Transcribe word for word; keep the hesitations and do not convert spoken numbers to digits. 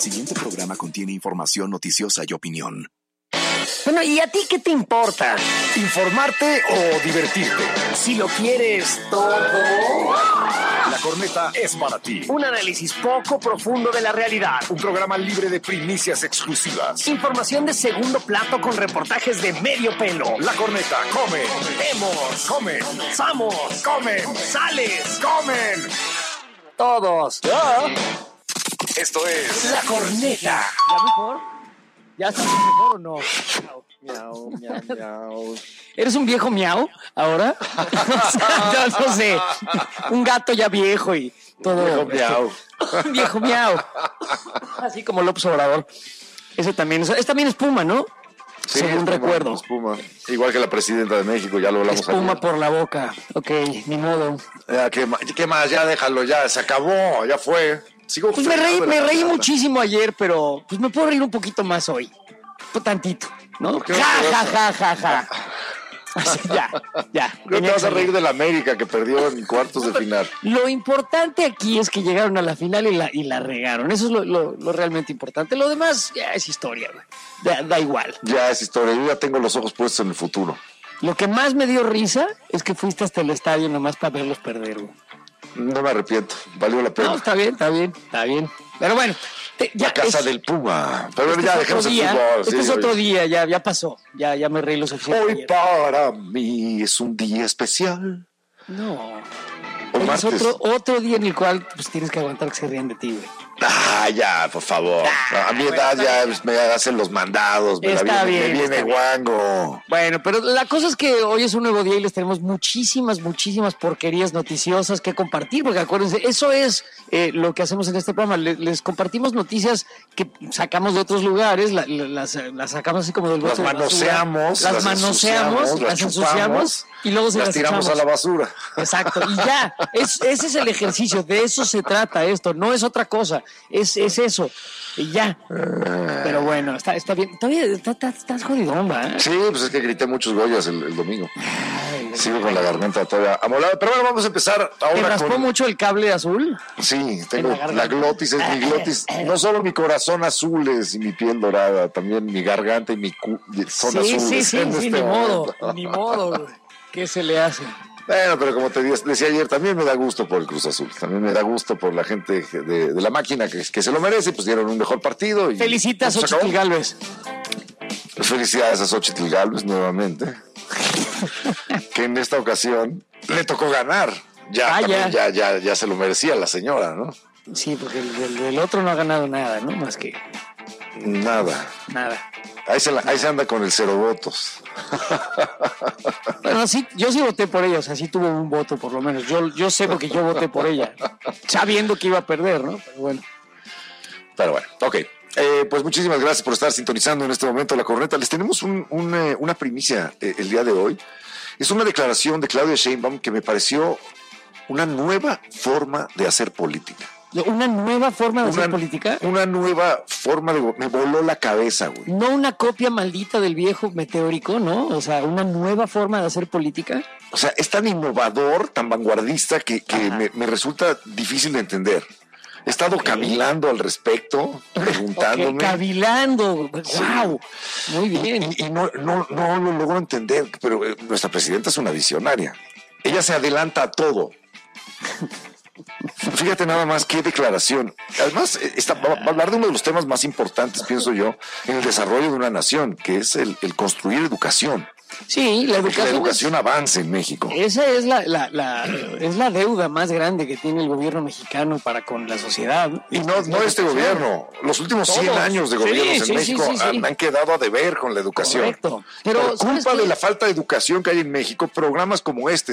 siguiente programa contiene información noticiosa y opinión. Bueno, ¿y a ti qué te importa? ¿Informarte o divertirte? Si lo quieres todo. La Corneta es para ti. Un análisis poco profundo de la realidad. Un programa libre de primicias exclusivas. Información de segundo plato con reportajes de medio pelo. La Corneta come. Vemos. Comen. Samos. Comen. Sales. Comen. Todos. ¿Ya? Esto es La Corneta. ¿Ya mejor? ¿Ya estás mejor o no? Miau, miau, miau. ¿Eres un viejo miau ahora? O sea, no, no sé. Un gato ya viejo y todo. Viejo miau. Un viejo miau. Así como López Obrador. Ese también es, es también espuma, ¿no? Sí, según espuma, recuerdo. Espuma. Igual que la presidenta de México, ya lo hablamos. Espuma ayer. por la boca. Ok, ni modo. Ya, ¿qué, ma- ¿Qué más? Ya déjalo, ya se acabó, ya fue. Sigo Pues me reí, fregando me la reí garganta. muchísimo ayer, pero pues me puedo reír un poquito más hoy. Un tantito, ¿no? ¿Por qué no Ja, te ja, vas ja, ja, ja. Así, ya, ya. No te Tenía vas que a reír salir. de la América que perdió en cuartos de final. Lo importante aquí es que llegaron a la final y la, y la regaron. Eso es lo, lo, lo realmente importante. Lo demás ya es historia, güey. Da, da igual. Ya es historia, yo ya tengo los ojos puestos en el futuro. Lo que más me dio risa es que fuiste hasta el estadio nomás para verlos perder, güey. No me arrepiento, valió la pena. No, está bien, está bien, está bien. Pero bueno, te- ya la casa es- del Puma. Pero este ya es dejemos otro el día, fútbol. Este sí, es otro oye. día, ya, ya pasó. Ya, ya me reí lo suficiente. Hoy ayer. para mí es un día especial. No. O Hoy es martes. otro, otro día en el cual pues, tienes que aguantar que se rían de ti, güey. Ah, ya, por favor. Ah, a mi bueno, edad está ya bien. me hacen los mandados, me, la Está viene, bien, me viene está bien. guango. Bueno, pero la cosa es que hoy es un nuevo día y les tenemos muchísimas, muchísimas porquerías noticiosas que compartir, porque acuérdense, eso es eh, lo que hacemos en este programa. Le- les compartimos noticias que sacamos de otros lugares, la- la- las, las sacamos así como del Las bote de basura. manoseamos, las las manoseamos, ensuciamos, las las ensuciamos chupamos, y luego se las las, tiramos echamos. a la basura. Exacto, y ya, es, ese es el ejercicio, de eso se trata esto, no es otra cosa, es, es eso, y ya. Pero bueno, está, está bien, todavía está- está- estás jodidón, ¿va? Sí, pues es que grité muchos Goyas el, el domingo. Ay, Sigo con la garganta todavía amolada. Pero bueno, vamos a empezar ¿Te ahora raspó con... mucho el cable azul? Sí, tengo En la garganta. la glotis, es mi glotis. No solo mi corazón azules y mi piel dorada, también mi garganta y mi cu son Sí, azules. sí, sí, en sí, este ni modo, momento. ni modo, güey. ¿Qué se le hace? Bueno, pero como te decía ayer, también me da gusto por el Cruz Azul. También me da gusto por la gente de, de la máquina que, que se lo merece, pues dieron un mejor partido. Y Felicitas a pues, se acabó. Xochitl Gálvez. Felicidades a Xochitl Gálvez nuevamente. Que en esta ocasión le tocó ganar. Ya, Ah, también ya. ya. Ya, ya se lo merecía la señora, ¿no? Sí, porque el, el- el otro no ha ganado nada, ¿no? Más que Nada. nada. Ahí se, la- ahí se anda con el cero votos. Bueno, sí, yo sí voté por ella, o sea, sí tuvo un voto por lo menos. Yo, yo sé porque yo voté por ella, sabiendo que iba a perder, ¿no? Pero bueno. Pero bueno, ok. Eh, pues muchísimas gracias por estar sintonizando en este momento La Corneta. Les tenemos un- un, eh, una primicia eh, el día de hoy. Es una declaración de Claudia Sheinbaum que me pareció una nueva forma de hacer política. ¿Una nueva forma de Una, hacer política? una nueva forma de... go- Me voló la cabeza, güey. No una copia maldita del viejo meteórico, ¿no? O sea, una nueva forma de hacer política. O sea, es tan innovador, tan vanguardista que, que Ajá. me, me resulta difícil de entender. He estado cavilando al respecto, preguntándome. Ok, cavilando. ¡Wow! Muy bien. Y, y no, no, no lo logro entender, pero eh, nuestra presidenta es una visionaria. Ella se adelanta a todo. Fíjate nada más qué declaración. Además, eh, está, va va a hablar de uno de los temas más importantes, pienso yo, en el desarrollo de una nación, que es el, el construir educación. Sí, la Que la educación. educación avance en México. Esa es la, la, la, es la deuda más grande que tiene el gobierno mexicano para con la sociedad. Y no, no este gobierno. Los últimos cien Todos. años de Sí, gobiernos en sí, sí, México sí, sí. Han, han quedado a deber con la educación. Correcto. Pero, Por ¿sabes culpa qué? de la falta de educación que hay en México, programas como este